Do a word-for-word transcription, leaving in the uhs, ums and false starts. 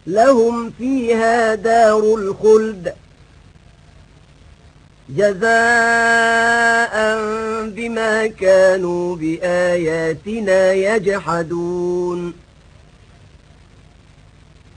لهم فيها دار الخلد جزاء بما كانوا بآياتنا يجحدون